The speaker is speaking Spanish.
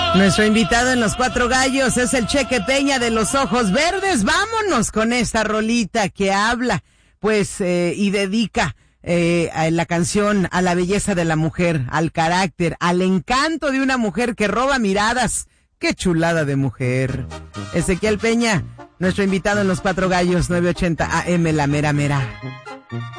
Nuestro invitado en Los Cuatro Gallos es el Cheque Peña de los Ojos Verdes. Vámonos con esta rolita que habla, pues, y dedica a la canción a la belleza de la mujer, al carácter, al encanto de una mujer que roba miradas. ¡Qué chulada de mujer! Ezequiel Peña, nuestro invitado en Los Cuatro Gallos, 980 AM, la mera mera.